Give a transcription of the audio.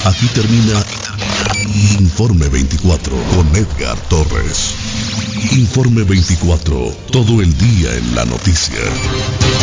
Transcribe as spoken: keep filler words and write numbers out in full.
Aquí termina Informe veinticuatro con Edgar Torres. Informe veinticuatro, todo el día en la noticia.